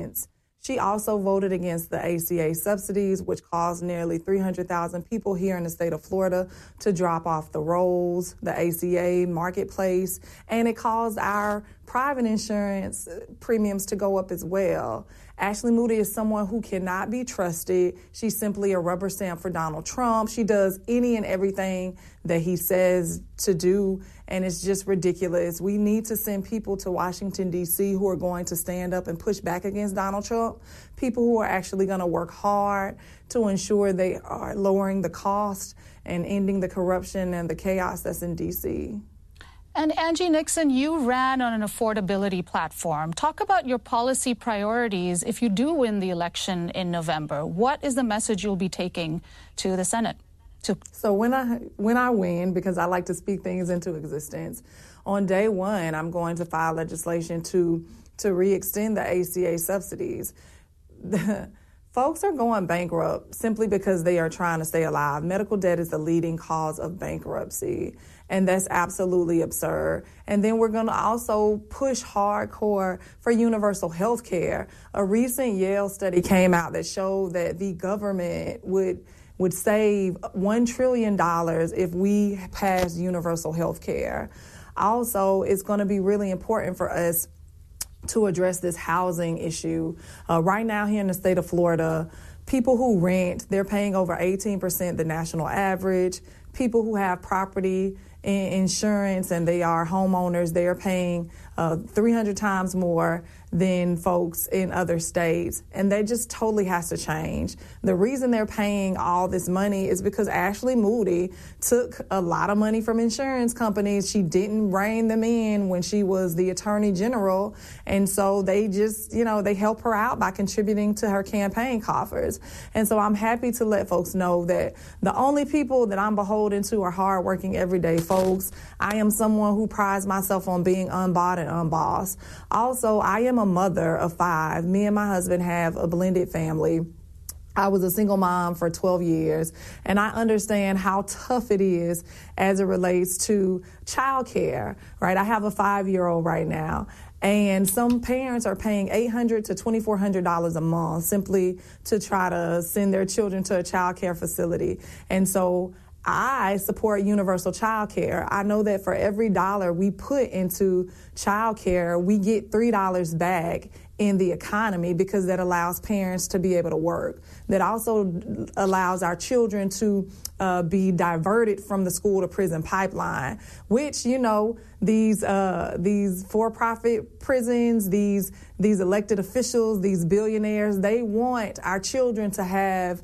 immigrants. She also voted against the ACA subsidies, which caused nearly 300,000 people here in the state of Florida to drop off the rolls, the ACA marketplace, and it caused our private insurance premiums to go up as well. Ashley Moody is someone who cannot be trusted. She's simply a rubber stamp for Donald Trump. She does any and everything that he says to do, and it's just ridiculous. We need to send people to Washington, D.C. who are going to stand up and push back against Donald Trump, people who are actually going to work hard to ensure they are lowering the cost and ending the corruption and the chaos that's in D.C. And Angie Nixon, you ran on an affordability platform. Talk about your policy priorities if you do win the election in November. What is the message you'll be taking to the Senate? So when I win, because I like to speak things into existence, on day one, I'm going to file legislation to re-extend the ACA subsidies. Folks are going bankrupt simply because they are trying to stay alive. Medical debt is the leading cause of bankruptcy, and that's absolutely absurd. And then we're going to also push hardcore for universal health care. A recent Yale study came out that showed that the government would save $1 trillion if we pass universal health care. Also, it's going to be really important for us to address this housing issue. Right now here in the state of Florida, people who rent, they're paying over 18% the national average. People who have property insurance and they are homeowners, they are paying 300 times more than folks in other states, and that just totally has to change. The reason they're paying all this money is because Ashley Moody took a lot of money from insurance companies. She didn't rein them in when she was the attorney general, and so they just, they help her out by contributing to her campaign coffers. And so I'm happy to let folks know that the only people that I'm beholden to are hardworking, everyday folks. I am someone who prides myself on being unbought and unbossed. Also, I am a mother of 5. Me and my husband have a blended family. I was a single mom for 12 years, and I understand how tough it is as it relates to childcare, right? I have a 5-year-old right now, and some parents are paying $800 to $2,400 a month simply to try to send their children to a childcare facility. And so I support universal child care. I know that for every dollar we put into child care, we get $3 back in the economy because that allows parents to be able to work. That also allows our children to be diverted from the school to prison pipeline, which, these for-profit prisons, these elected officials, these billionaires, they want our children to have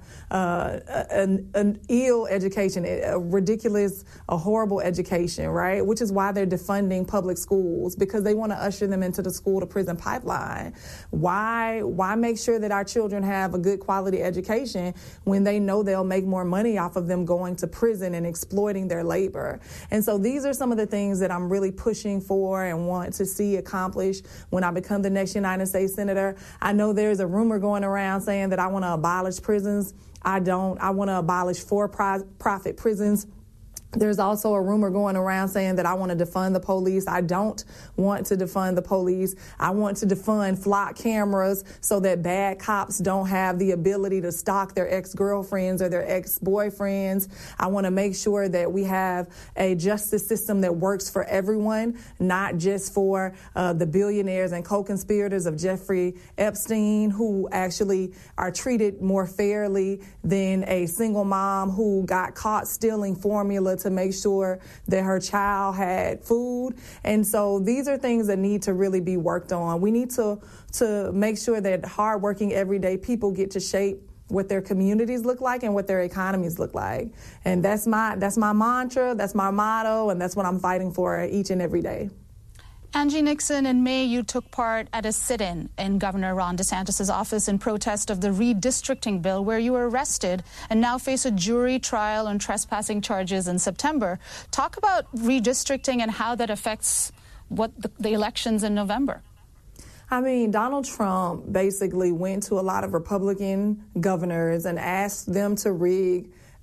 an ill education, a ridiculous, a horrible education, right? Which is why they're defunding public schools, because they want to usher them into the school to prison pipeline. Why make sure that our children have a good quality education when they know they'll make more money off of them going to prison and exploiting their labor? And so these are some of the things that I'm really pushing for and want to see accomplished when I become the next United States Senator. I know there's a rumor going around saying that I want to abolish prisons. I don't. I want to abolish for-profit prisons. There's also a rumor going around saying that I want to defund the police. I don't want to defund the police. I want to defund flock cameras so that bad cops don't have the ability to stalk their ex-girlfriends or their ex-boyfriends. I want to make sure that we have a justice system that works for everyone, not just for the billionaires and co-conspirators of Jeffrey Epstein, who actually are treated more fairly than a single mom who got caught stealing formula to make sure that her child had food. And so these are things that need to really be worked on. We need to make sure that hardworking, everyday people get to shape what their communities look like and what their economies look like. And that's my mantra, that's my motto, and that's what I'm fighting for each and every day. Angie Nixon, in May, you took part at a sit-in in Governor Ron DeSantis' office in protest of the redistricting bill, where you were arrested and now face a jury trial on trespassing charges in September. Talk about redistricting and how that affects the elections in November. I mean, Donald Trump basically went to a lot of Republican governors and asked them to rig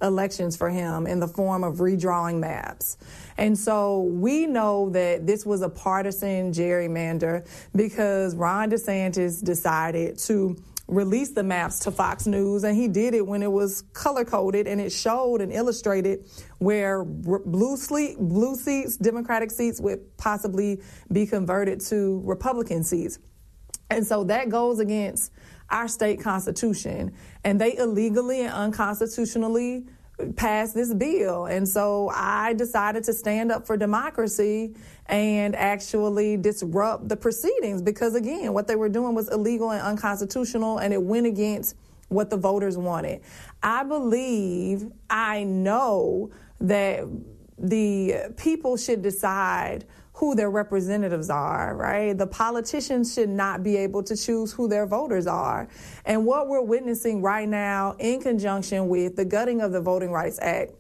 elections for him in the form of redrawing maps. And so we know that this was a partisan gerrymander because Ron DeSantis decided to release the maps to Fox News, and he did it when it was color-coded, and it showed and illustrated where blue seats, Democratic seats, would possibly be converted to Republican seats. And so that goes against our state constitution, and they illegally and unconstitutionally passed this bill. And so I decided to stand up for democracy and actually disrupt the proceedings because, again, what they were doing was illegal and unconstitutional, and it went against what the voters wanted. I know that the people should decide who their representatives are, right? The politicians should not be able to choose who their voters are. And what we're witnessing right now in conjunction with the gutting of the Voting Rights Act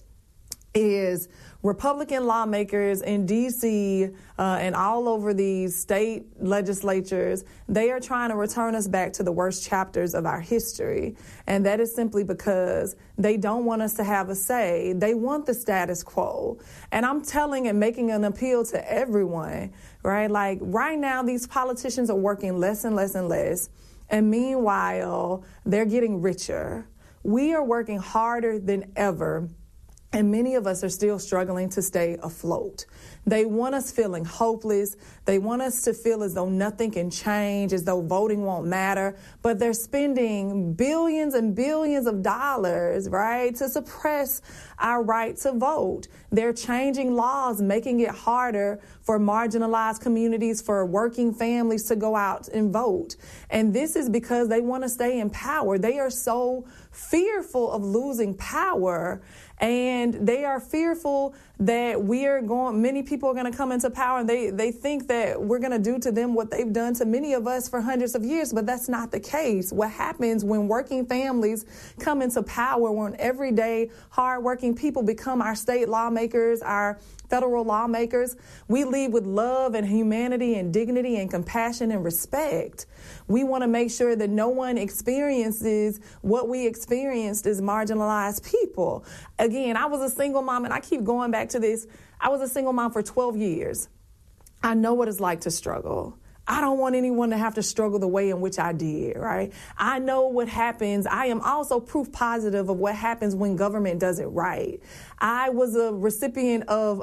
is Republican lawmakers in D.C. And all over these state legislatures, they are trying to return us back to the worst chapters of our history. And that is simply because they don't want us to have a say. They want the status quo. And I'm telling and making an appeal to everyone, right? Like right now, these politicians are working less and less and less. And meanwhile, they're getting richer. We are working harder than ever. And many of us are still struggling to stay afloat. They want us feeling hopeless. They want us to feel as though nothing can change, as though voting won't matter. But they're spending billions and billions of dollars, right, to suppress our right to vote. They're changing laws, making it harder for marginalized communities, for working families to go out and vote. And this is because they want to stay in power. They are so fearful of losing power, and they are fearful that many people are going to come into power, and they think that we're going to do to them what they've done to many of us for hundreds of years, but that's not the case. What happens when working families come into power, when everyday hardworking people become our state lawmakers, our federal lawmakers, we lead with love and humanity and dignity and compassion and respect. We want to make sure that no one experiences what we experienced as marginalized people. Again, I was a single mom, and I keep going back to this. I was a single mom for 12 years. I know what it's like to struggle. I don't want anyone to have to struggle the way in which I did, right? I know what happens. I am also proof positive of what happens when government does it right. I was a recipient of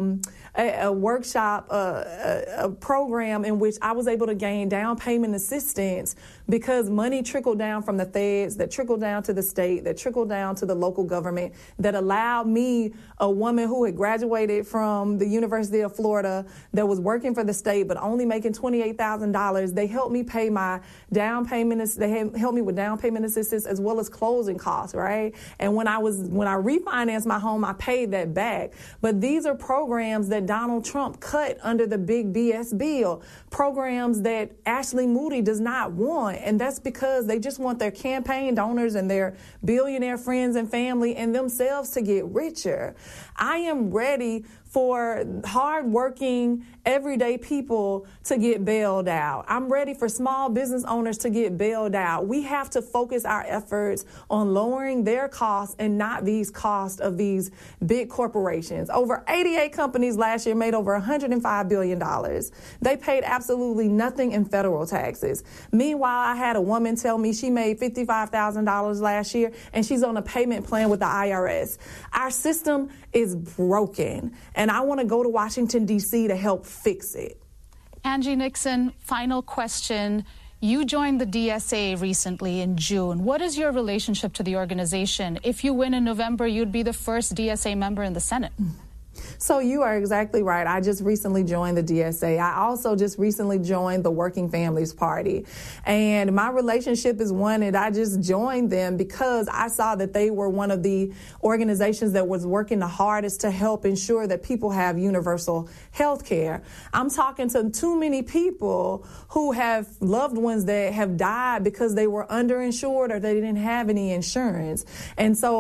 a workshop, a program in which I was able to gain down payment assistance because money trickled down from the feds, that trickled down to the state, that trickled down to the local government, that allowed me, a woman who had graduated from the University of Florida, that was working for the state but only making $28,000. They helped me pay my down payment. They helped me with down payment assistance as well as closing costs, right? And when I refinanced my home, I paid that back. But these are programs that Donald Trump cut under the big BS bill, programs that Ashley Moody does not want. And that's because they just want their campaign donors and their billionaire friends and family and themselves to get richer. I am ready for hardworking, everyday people to get bailed out. I'm ready for small business owners to get bailed out. We have to focus our efforts on lowering their costs and not these costs of these big corporations. Over 88 companies last year made over $105 billion. They paid absolutely nothing in federal taxes. Meanwhile, I had a woman tell me she made $55,000 last year and she's on a payment plan with the IRS. Our system is broken, and I want to go to Washington, D.C. to help fix it. Angie Nixon, final question. You joined the DSA recently in June. What is your relationship to the organization? If you win in November, you'd be the first DSA member in the Senate. So you are exactly right. I just recently joined the DSA. I also just recently joined the Working Families Party. And my relationship is one that I just joined them because I saw that they were one of the organizations that was working the hardest to help ensure that people have universal health care. I'm talking to too many people who have loved ones that have died because they were underinsured or they didn't have any insurance. And so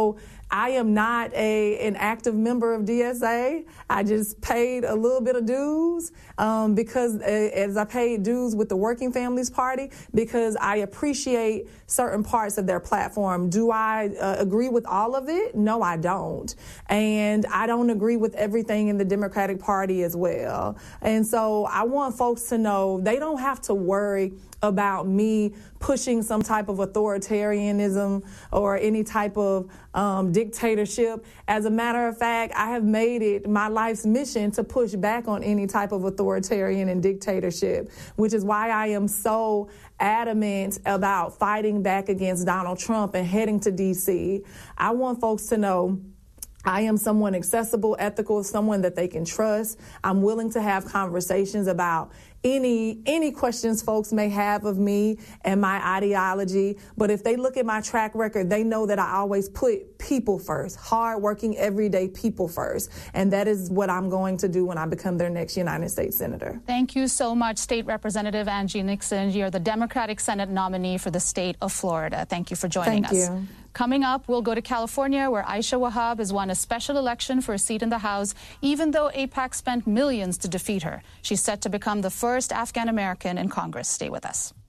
I am not an active member of DSA. I just paid a little bit of dues because as I paid dues with the Working Families Party, because I appreciate certain parts of their platform. Do I agree with all of it? No, I don't. And I don't agree with everything in the Democratic Party as well. And so I want folks to know they don't have to worry about me pushing some type of authoritarianism or any type of dictatorship. As a matter of fact, I have made it my life's mission to push back on any type of authoritarian and dictatorship, which is why I am so adamant about fighting back against Donald Trump and heading to D.C. I want folks to know I am someone accessible, ethical, someone that they can trust. I'm willing to have conversations about any questions folks may have of me and my ideology. But if they look at my track record, they know that I always put people first, hardworking, everyday people first. And that is what I'm going to do when I become their next United States Senator. Thank you so much, State Representative Angie Nixon. You're the Democratic Senate nominee for the state of Florida. Thank you for joining us. Thank you. Coming up, we'll go to California, where Aisha Wahab has won a special election for a seat in the House, even though AIPAC spent millions to defeat her. She's set to become the first Afghan-American in Congress. Stay with us.